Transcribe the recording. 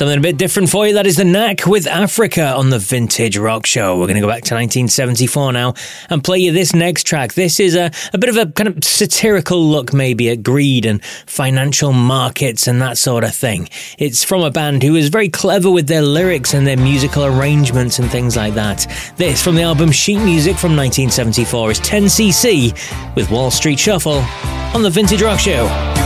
Something a bit different for you. That is The Knack with Africa on the Vintage Rock Show. We're going to go back to 1974 now and play you this next track. This is a bit of a kind of satirical look maybe at greed and financial markets and that sort of thing. It's from a band who is very clever with their lyrics and their musical arrangements and things like that. This, from the album Sheet Music from 1974, is 10cc with Wall Street Shuffle on the Vintage Rock Show.